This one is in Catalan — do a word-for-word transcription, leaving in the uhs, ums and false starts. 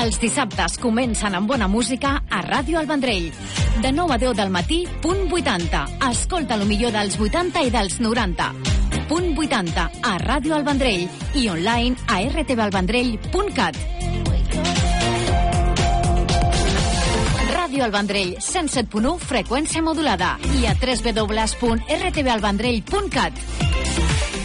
Els dissabtes comencen amb bona música a Ràdio El Vendrell. De nou a deu del matí, punt vuitanta. Escolta lo millor dels vuitanta i dels noranta. Punt vuitanta a Ràdio El Vendrell i online a r t v el vendrell punt cat. Ràdio El Vendrell, cent set punt u, freqüència modulada, i a w w w punt r t v el vendrell punt cat.